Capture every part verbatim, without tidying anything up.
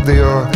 Радыё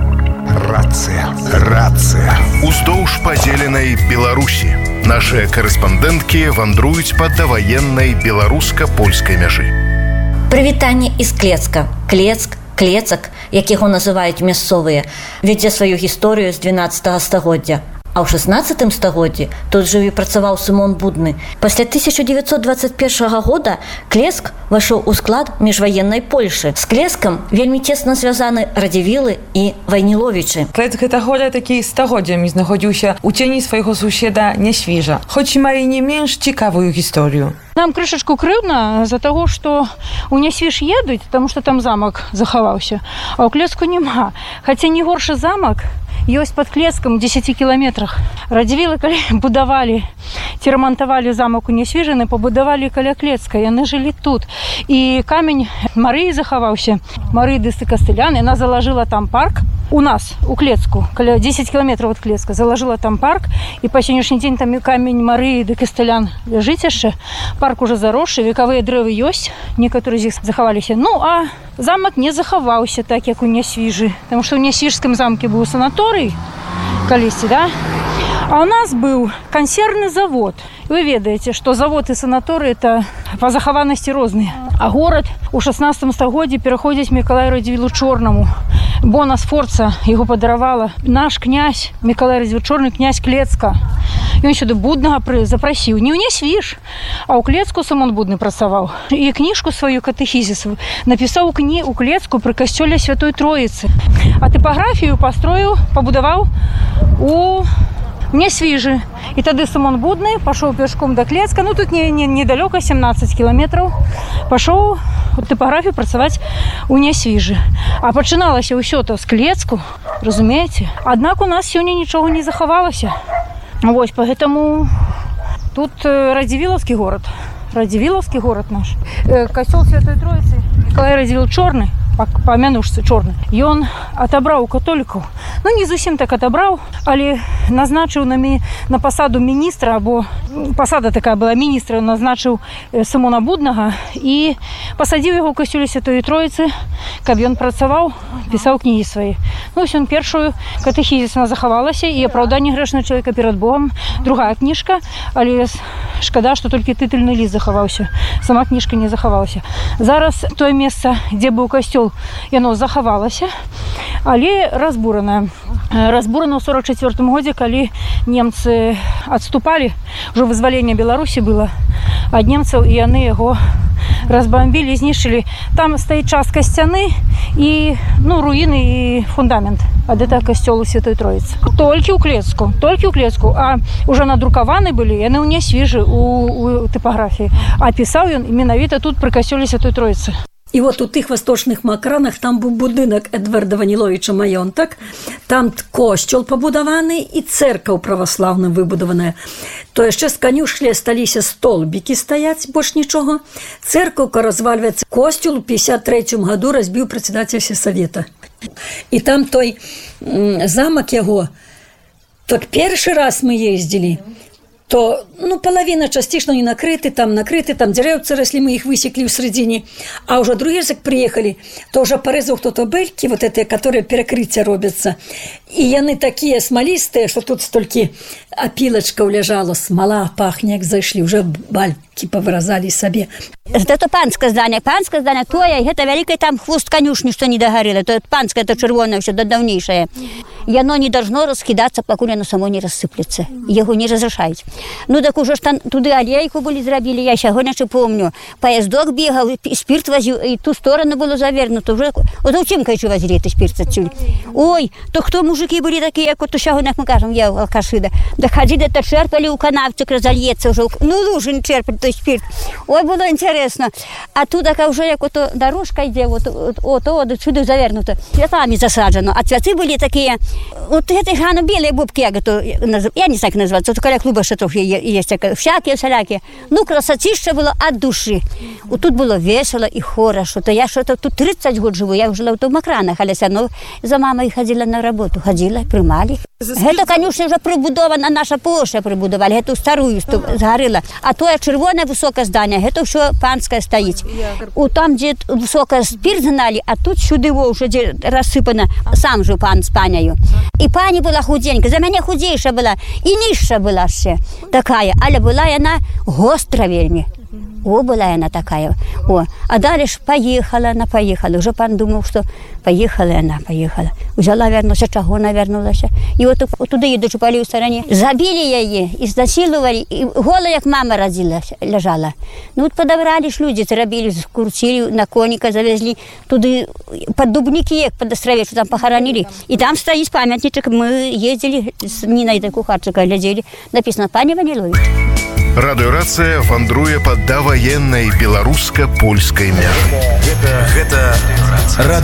«Рацыя». Рацыя. Уздоўж падзеленай Беларусі нашыя карэспандэнткі вандруюць па даваеннай беларуска-польскай мяжы. Прывітанне из Клецка. Клецк, Клецак, як яго называюць мясцовыя, вядзе сваю гісторыю з дванаццатага стагоддзя. А ў шаснаццатым стагоддзі тут жыў і працаваў Сымон Будны. Пасля тысяча дзевяцьсот дваццаць першага года Клецк вайшоў у склад міжваеннай Польшы. З Клецкам вельмі цесна звязаны Радзівілы і Вайніловічы. Клецк гэта года такі стагоддзямі знаходзіўся ў цені свайго суседа Нясвіжа, хоць і мае не менш цікавую гісторыю. Нам крышачку крыўдна за таго, што ў Нясвіж едуць, таму што там замак захаваўся, а ў Клецку няма. Хаця не горшы замак ёсць пад Клецкам у дзесяці кіламетрах. Радзівілы, калі будавалі ці рамантавалі замак у Нясвіжыны, пабудавалі каля Клецка, яны жылі тут. І камень Марыі захаваўся, Марыі ды Кастылян, яна залажыла там парк. У нас, у Клецку, каля дзесяць кіламетраў ад Клецка, залажыла там парк, і па сённяшні дзень там камень Марыі ды Кастылян ляжыць яшчэ. Парк уже заросшы, векавыя дрэвы ёсць, некаторыя з іх захаваліся. Ну, а замак не захаваўся так, як у Нясвіжы, таму што ў Нясвіжскім замке быў санаторый калісьці, да? А у нас быў кансервны завод. Вы ведаеце, што завод і санаторый это па захаванасці розныя. А горад у шаснаццатым стагоддзі пераходзіць Мікалаю Радзівілу Чорнаму. Бона Сфорца яго падаравала. Наш князь, Мікалай Радзівіл Чорны, князь Клецка. Ён сюды Буднага запрасіў. Не ў Нясвіж, а ў Клецку Сымон Будны працаваў. І кніжку сваю катэхізіс напісаў кні у Клецку пры касцёле Святой Троіцы. А тыпаграфію пастроіў, пабудаваў у Нясвіжы. І тады Сымон Будны пашоў пешком да Клецка, ну тут не, не, недалёка, сямнаццаць кіламетраў, пашоў тыпаграфію працаваць у Нясвіжы. А пачыналася ўсё то з Клецку, разумееце? Аднак у нас сёння нічога не захавалася. Вось, поэтому тут Радзівілаўскі горад, Радзівілаўскі горад наш. Касцёл Святой Троіцы, Мікалай Радзівіл Чорны, па мянушцы Чорны, ён атабраў у католікаў. Ну, не зусім так атабраў, але назначыў на, мі... на пасаду міністра, або пасада такая была міністра, назначыў Сымона Буднага і пасадзіў яго ў касцёле Святой Троіцы, каб ён працаваў, пісаў кнігі свае. Ну, ось ён першую катэхізіс захавалася, і апраўданне грэшнага чалавека перад Богам, другая кніжка, але шкада, што толькі тытульны ліст захаваўся, сама кніжка не захавалася. Зараз тое месца, дзе быў касцёл, яно захавалася, але разбуранае. Разбурана ў сорок чацвёртым годзе, калі немцы адступалі, ўжо вызваленне Беларусі было ад немцаў, і яны яго разбамбілі, знішчылі. Там стаіць частка сцяны і, ну, руіны і фундамент ад гэтага касцёлу Святой Троіцы. Толькі ў Клецку, толькі ў Клецку, а ўжо надрукаваны былі, яны ў Нясвіжы у, у тыпаграфіі. А пісаў ён менавіта тут пры касцёле Святой Троіцы. І от у тых восточных макранах там быў будынак Эдварда Ваніловіча маёнтак, там косцёл пабудаваны і цэркаў праваслаўным выбудаваная. То яшчэ з канюшні асталіся столбікі стаяць, больш нічога. Цэркаўка развальваецца. Косцёл у пятьдесят третьем году разбіў прадседатель сельсавета. І там той м, замак яго, так першы раз мы ездзілі, то, ну, половина частично не накрыты, там накрыты, там деревцы росли, мы их высекли в середине. А уже другие раз, как приехали, то уже порезал кто-то бельки, вот эти, которые перекрытия робятся. И они такие смолистые, что тут столько опилочка улежала, смола пахнет, как зашли, уже бальки повыразали себе. Это панское здание, панское здание, то это великое там хвост конюшни, что не догорело, то панское, это червоное, все давнейшее. И оно не должно раскидаться, пока оно само не рассыплется. Его не разрешают. Ну так уже там туды алейку были зрабили, я еще гонячи помню. Поездок бегал, и спирт возил, и ту сторону было завернуто. Уже, вот у чем хочу возили это спирт отсюда. Ой, то кто мужики были такие, как вот у шагонах мы кажем, я алкаши, да. Да ходили, это черпали у канавчик, разольется уже. Ну лужи не черпали, то спирт. Ой, было интересно. А тут такая уже, как вот дорожка идет, вот, вот, вот, вот сюда завернуто. Цветами засаджено. А цветы были такие, вот эти гано белые бубки, я, я не знаю, как называться, вот коля клуба что есть всякие, всякие. Ну, красотища было от души. Вот тут было весело и хорошо. То я что-то тут тридцать год живу, я жила в Макранах, але все равно за мамой ходила на работу, ходила, примали. Гэта, канюшня, ўжо прыбудована, наша плошча прыбудавалі, гэту старую згарыла. А тое чырвонае высокае здание, гэта ўсё панскае стаіць. У там, дзе высокае спірт гналі, а тут сюды ўжо дзе рассыпана, сам жыў пан з паняю. І пані была худзенька, за мяне худзейша была, і ніжша была ще такая, але была яна гостра вельмі. О, была яна такая. О, а далі ж поехала, она поехала. Уже пан думал, что поехала она, поехала. Взяла, вернулась, чаго она вернулась. И вот туда едучи по левой стороне. Забили ее, изнасиловали, и голая, как мама родила, лежала. Ну, вот подобрали ж люди, заробили, скрутили, на коника завезли. Туда под дубники, под острове, что там похоронили. И там стоит памятничек. Мы ездили с Ниной, этой кухарчикой, глядели. Написано «Пані Ванілович». Радыёрацыя вандруе па даваеннай беларуска-польскай мяжы. Гэта, гэта